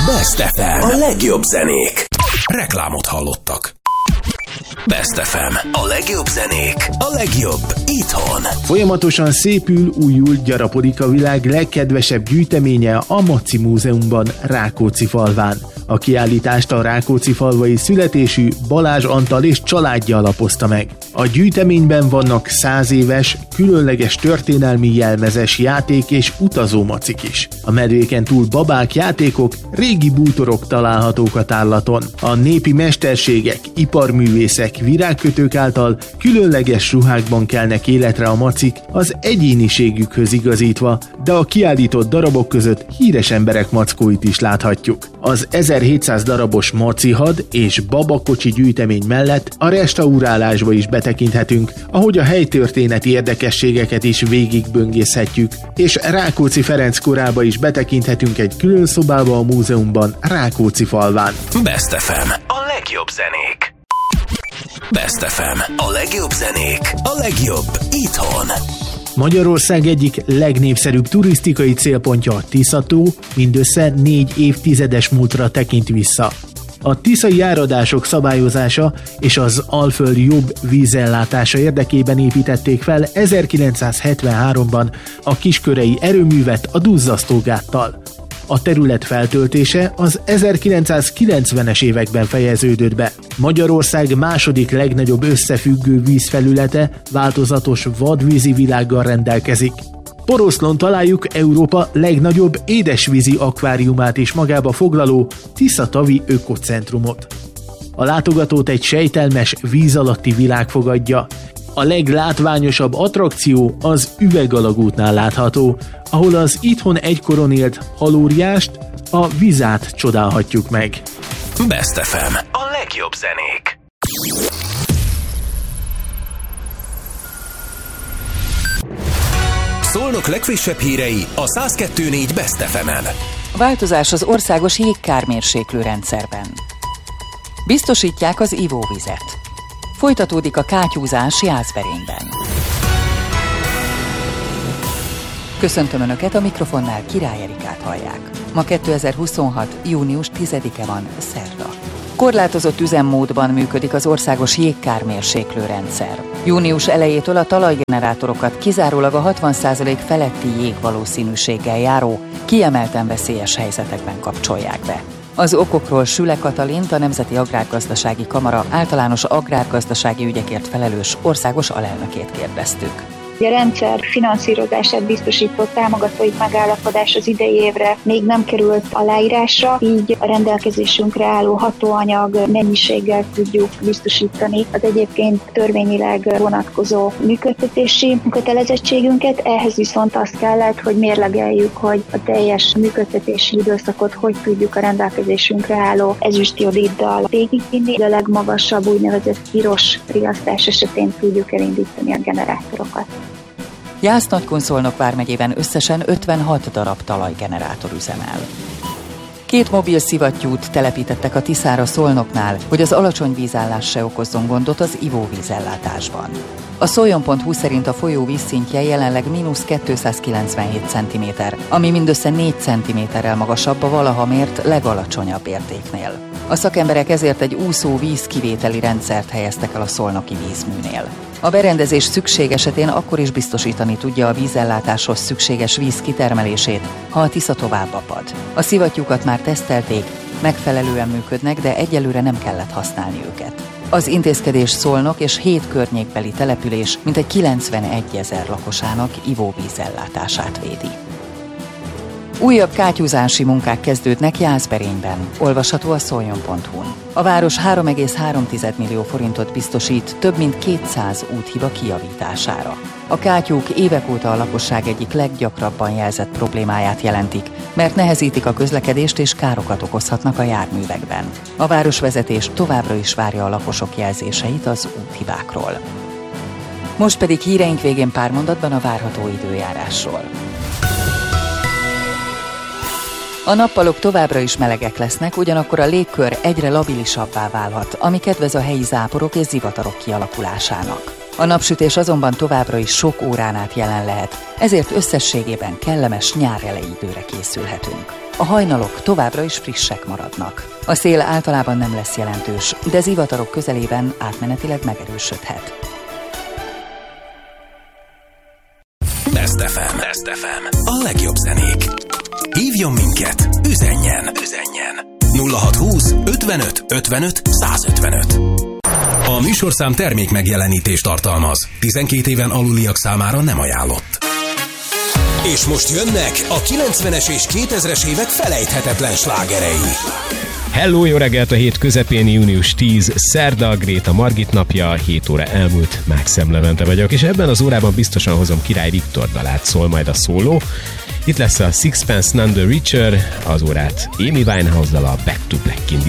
Best FM. A legjobb zenék. Reklámot hallottak. Best FM. A legjobb zenék. A legjobb itthon. Folyamatosan szépül, újul, gyarapodik a világ legkedvesebb gyűjteménye a Maci Múzeumban, Rákóczifalván. A kiállítást a rákóczifalvai születésű Balázs Antal és családja alapozta meg. A gyűjteményben vannak 100 éves, különleges történelmi jelmezes játék és utazó macik is. A medvéken túl babák, játékok, régi bútorok találhatók a tárlaton. A népi mesterségek, iparművészek, virágkötők által különleges ruhákban kelnek életre a macik, az egyéniségükhöz igazítva, de a kiállított darabok között híres emberek mackóit is láthatjuk. Az 1700 darabos macihad és babakocsi gyűjtemény mellett a restaurálásba is betekinthetünk, ahogy a helytörténeti érdekességeket is végigböngészhetjük, és Rákóczi Ferenc korába is betekinthetünk egy külön szobába a múzeumban, Rákóczifalván. Best FM. A legjobb zenék. Best FM. A legjobb zenék. A legjobb itthon. Magyarország egyik legnépszerűbb turisztikai célpontja a Tisza-tó, mindössze 4 évtizedes múltra tekint vissza. A tiszai áradások szabályozása és az Alföld jobb vízellátása érdekében építették fel 1973-ban a kiskörei erőművet a duzzasztógáttal. A terület feltöltése az 1990-es években fejeződött be. Magyarország második legnagyobb összefüggő vízfelülete változatos vadvízi világgal rendelkezik. Poroszlón találjuk Európa legnagyobb édesvízi akváriumát is magába foglaló Tisza-tavi ökocentrumot. A látogatót egy sejtelmes víz alatti világ fogadja. A leglátványosabb attrakció az Üvegalagútnál látható, ahol az itthon egykoron élt halóriást, a vizát csodálhatjuk meg. Best FM. A legjobb zenék. Szolnok legfrissebb hírei a 102.4 Best FM-en. Változás az országos jégkármérséklő rendszerben. Biztosítják az ivóvizet. Folytatódik a kátyúzás Jászberényben. Köszöntöm Önöket, a mikrofonnál Király Erikát hallják. Ma 2026. június 10-e van, szerda. Korlátozott üzemmódban működik az országos jégkármérséklő rendszer. Június elejétől a talajgenerátorokat kizárólag a 60% feletti jégvalószínűséggel járó, kiemelten veszélyes helyzetekben kapcsolják be. Az okokról Süle Katalint, a Nemzeti Agrárgazdasági Kamara általános agrárgazdasági ügyekért felelős országos alelnökét kérdeztük. A rendszer finanszírozását biztosító támogatói megállapodás az idei évre még nem került aláírásra, így a rendelkezésünkre álló hatóanyag mennyiséggel tudjuk biztosítani az egyébként törvényileg vonatkozó működtetési kötelezettségünket. Ehhez viszont azt kellett, hogy mérlegeljük, hogy a teljes működtetési időszakot hogy tudjuk a rendelkezésünkre álló ezüstjodiddal végigvinni. A legmagasabb úgynevezett piros riasztás esetén tudjuk elindítani a generátorokat. Jász-Nagykun-Szolnok vármegyében összesen 56 darab talajgenerátor üzemel. 2 mobil szivattyút telepítettek a Tiszára Szolnoknál, hogy az alacsony vízállás se okozzon gondot az ivóvízellátásban. A Szoljon.hu szerint a folyó vízszintje jelenleg -297 cm, ami mindössze 4 cm-rel magasabb a valaha mért legalacsonyabb értéknél. A szakemberek ezért egy úszó vízkivételi rendszert helyeztek el a szolnoki vízműnél. A berendezés szükség esetén akkor is biztosítani tudja a vízellátáshoz szükséges víz kitermelését, ha a Tisza tovább apad. A szivattyúkat már tesztelték, megfelelően működnek, de egyelőre nem kellett használni őket. Az intézkedés Szolnok és 7 környékbeli település mintegy 91 000 lakosának ivóvízellátását védi. Újabb kátyúzási munkák kezdődnek Jászberényben, olvasható a Szoljon.hu-n. A város 3,3 millió forintot biztosít több mint 200 úthiba kijavítására. A kátyúk évek óta a lakosság egyik leggyakrabban jelzett problémáját jelentik, mert nehezítik a közlekedést és károkat okozhatnak a járművekben. A városvezetés továbbra is várja a lakosok jelzéseit az úthibákról. Most pedig híreink végén pár mondatban a várható időjárásról. A nappalok továbbra is melegek lesznek, ugyanakkor a légkör egyre labilisabbá válhat, ami kedvez a helyi záporok és zivatarok kialakulásának. A napsütés azonban továbbra is sok órán át jelen lehet, ezért összességében kellemes nyárelei időre készülhetünk. A hajnalok továbbra is frissek maradnak. A szél általában nem lesz jelentős, de zivatarok közelében átmenetileg megerősödhet. Best FM. A legjobb zenék. Hívjon minket, üzenjen. 0620 55 55 155. A műsorszám termék megjelenítést tartalmaz. 12 éven aluliak számára nem ajánlott. És most jönnek a 90-es és 2000-es évek felejthetetlen slágerei. Hello, jó reggelt a hét közepén, június 10, szerda, Gréta Margit napja, 7 óra elmúlt, Mákszem Levente vagyok, és ebben az órában biztosan hozom Király Viktor dalát, szól majd a szóló. Itt lesz a Sixpence None the Richer, az órát Amy Winehouse-dal, a Back to Black-kin